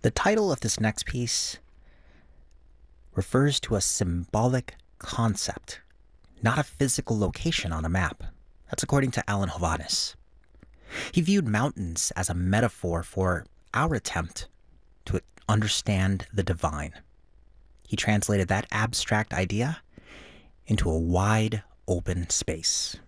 The title of this next piece refers to a symbolic concept, not a physical location on a map. That's according to Alan Hovhaness. He viewed mountains as a metaphor for our attempt to understand the divine. He translated that abstract idea into a wide open space.